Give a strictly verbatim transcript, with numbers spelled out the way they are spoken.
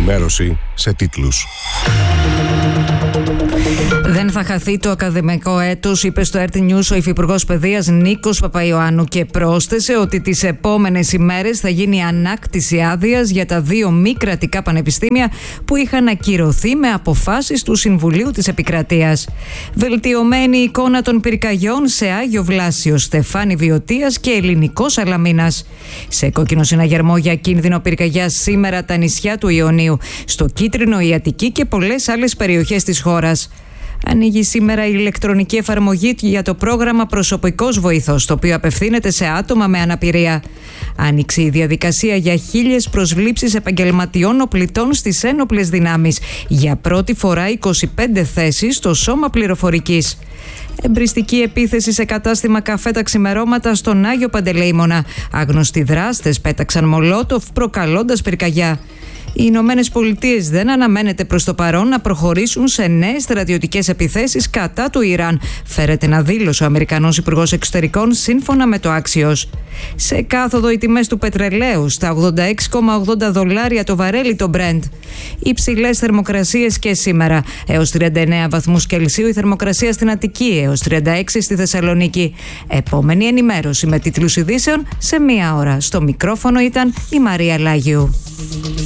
ενημέρωση σε τίτλους. Δεν θα χαθεί το ακαδημαϊκό έτος, είπε στο Ερτ News ο Υφυπουργός Παιδείας Νίκος Παπαϊωάννου και πρόσθεσε ότι τις επόμενες ημέρες θα γίνει ανάκτηση άδειας για τα δύο μη κρατικά πανεπιστήμια που είχαν ακυρωθεί με αποφάσεις του Συμβουλίου της Επικρατείας. Βελτιωμένη εικόνα των πυρκαγιών σε Άγιο Βλάσιο, Στεφάνη Βιωτίας και Ελληνικό Σαλαμίνας. Σε κόκκινο συναγερμό για κίνδυνο πυρκαγιάς σήμερα τα νησιά του Ιωνίου, στο Κίτρινο η Αττική και πολλές άλλες περιοχές της χώρας. Ανοίγει σήμερα η ηλεκτρονική εφαρμογή για το πρόγραμμα Προσωπικός Βοηθός, το οποίο απευθύνεται σε άτομα με αναπηρία. Άνοιξε η διαδικασία για χίλιες προσλήψεις επαγγελματιών οπλιτών στις ένοπλες δυνάμεις. Για πρώτη φορά είκοσι πέντε θέσεις στο Σώμα Πληροφορικής. Εμπριστική επίθεση σε κατάστημα καφέ τα ξημερώματα στον Άγιο Παντελεήμονα. Άγνωστοι δράστες πέταξαν μολότοφ προκαλώντας πυρκαγιά. Οι Ηνωμένες Πολιτείες δεν αναμένεται προς το παρόν να προχωρήσουν σε νέες στρατιωτικές επιθέσεις κατά του Ιράν, φέρεται να δήλωσε ο Αμερικανός Υπουργός Εξωτερικών σύμφωνα με το Axios. Σε κάθοδο οι τιμές του πετρελαίου στα ογδόντα έξι κόμμα ογδόντα δολάρια το βαρέλι το Brent. Υψηλές θερμοκρασίες και σήμερα. Έως τριάντα εννέα βαθμούς Κελσίου η θερμοκρασία στην Αττική, έως τριάντα έξι στη Θεσσαλονίκη. Επόμενη ενημέρωση με τίτλους ειδήσεων σε μία ώρα. Στο μικρόφωνο ήταν η Μαρία Λάγιου.